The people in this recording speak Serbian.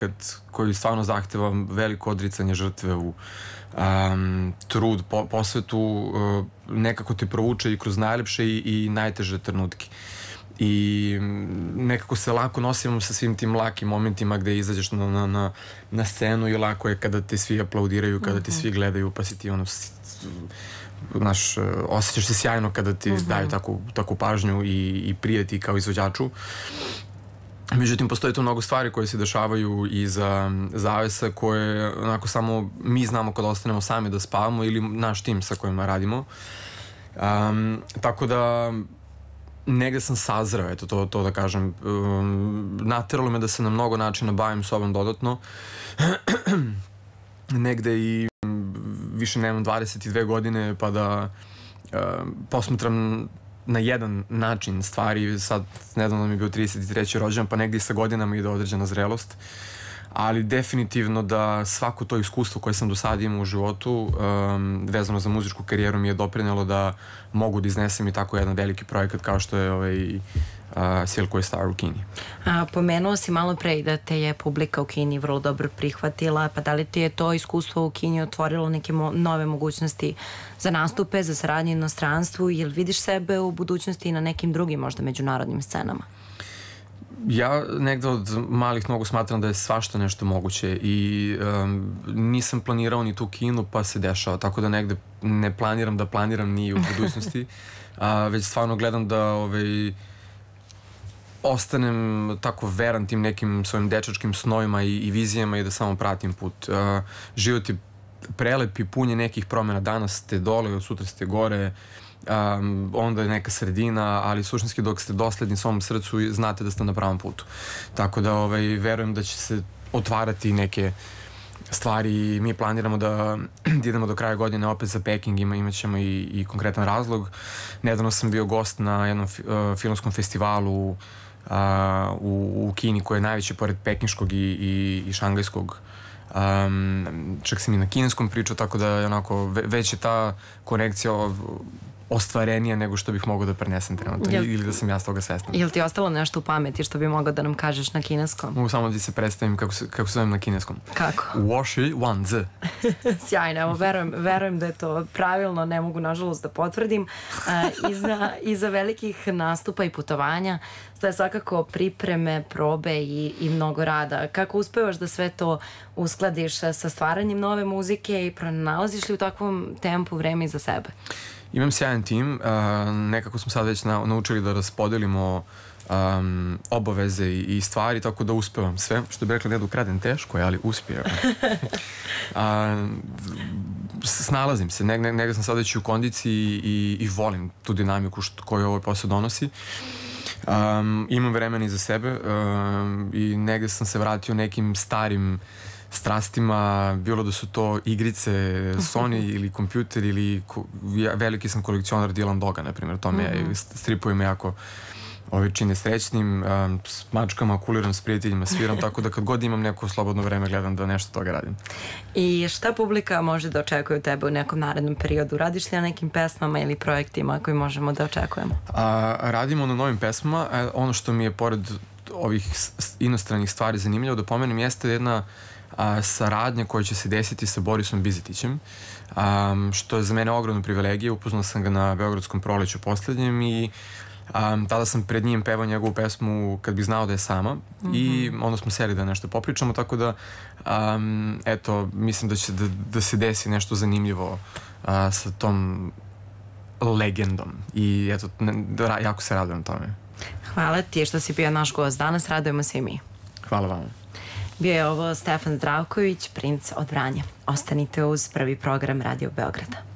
koji stvarno zahteva veliko odricanje žrtve u trud, posvetu, nekako te provuče i kroz najlepše i najteže trenutke. I nekako se lako nosimo sa svim tim lakim momentima gde izađeš na scenu i lako je kada te svi aplaudiraju, kada te svi gledaju, pa si ti ono, znaš, osjećaš se sjajno kada ti daju takvu pažnju i prijeti kao izvođaču. Međutim, postoji tu mnogo stvari koje se dešavaju iza zavesa koje onako samo mi znamo kada ostanemo sami da spavamo ili naš tim sa kojima radimo. Tako da negde sam sazreo, eto to da kažem. Nateralo me da se na mnogo načina bavim sobom dodatno. Negde i više nemam 22 godine pa da posmatram na jedan način stvari. Sad nedavno mi je bio 33. rođendan, pa negdje sa godinama ide određena zrelost, ali definitivno da svako to iskustvo koje sam do sada imao u životu vezano za muzičku karijeru mi je doprinelo da mogu da iznesem i tako jedan veliki projekat kao što je Silk Way Star u Kini. Pomenuo si malo pre i da te je publika u Kini vrlo dobro prihvatila, pa da li ti je to iskustvo u Kini otvorilo neke nove mogućnosti za nastupe, za saradnje u inostranstvu, ili vidiš sebe u budućnosti i na nekim drugim možda međunarodnim scenama? Ja negde od malih nogu smatram da je svašta nešto moguće i nisam planirao ni tu Kinu pa se dešava, tako da negde ne planiram da planiram ni u budućnosti, već stvarno gledam da ostanem tako veran tim nekim svojim dečačkim snovima i vizijama i da samo pratim put. Život je prelep i pun je nekih promjena. Danas ste dole, od sutra ste gore, onda je neka sredina, ali suštinski dok ste dosledni svom srcu znate da ste na pravom putu. Tako da verujem da će se otvarati neke stvari. Mi planiramo da idemo do kraja godine opet za Peking, imat ćemo i konkretan razlog. Nedavno sam bio gost na jednom filmskom festivalu u Kini koji je najveći pored pekinškog i šangajskog. Čak sam i na kineskom pričao, tako da je onako već je ta konekcija ostvarenija nego što bih mogao da prenesem trenutno ili da sam ja s toga svestan. Je li ti ostalo nešto u pameti što bi mogao da nam kažeš na kineskom? Mogu samo da se predstavim kako se zovem na kineskom. Kako? Woshi Wanzi. Sjajno, evo verujem da je to pravilno, ne mogu nažalost da potvrdim. Iza velikih nastupa i putovanja stoje svakako pripreme, probe i mnogo rada. Kako uspevaš da sve to uskladiš sa stvaranjem nove muzike i pronalaziš li u takvom tempu vreme iza sebe? Imam sjajan tim, nekako smo sad već naučili da raspodelimo obaveze i stvari, tako da uspevam sve. Što bi rekla, ne da ukradem teško, ali uspijem. Snalazim se, negdje sam sad već u kondiciji i volim tu dinamiku koju ovaj posao donosi. Imam vremena iza sebe i negdje sam se vratio nekim starim strastima, bilo da su to igrice, Sony ili kompjuter ili veliki sam kolekcionar Dylan Doga, na primjer, to me stripovi me jako čine srećnim, s mačkama kuliram, s prijateljima sviram, tako da kad god imam neko slobodno vreme gledam da nešto toga radim. I šta publika može da očekuje od tebe u nekom narednom periodu? Radiš li na nekim pesmama ili projektima koji možemo da očekujemo? Radimo na novim pesmama. Ono što mi je pored ovih inostranih stvari zanimljivo da pomenem jeste jedna saradnja koja će se desiti sa Borisom Bizetićem, što je za mene ogromna privilegija. Upoznao sam ga na Beogradskom proleću poslednjem i tada sam pred njim pevao njegovu pesmu Kad bih znao da je sama i onda smo seli da nešto popričamo, tako da eto, mislim da će da se desi nešto zanimljivo sa tom legendom i eto, jako se radujem tome. Hvala ti što si bio naš gost danas, radujemo se i mi. Hvala vam. Bio je ovo Stefan Zdravković, Princ od Vranja. Ostanite uz prvi program Radio Beograda.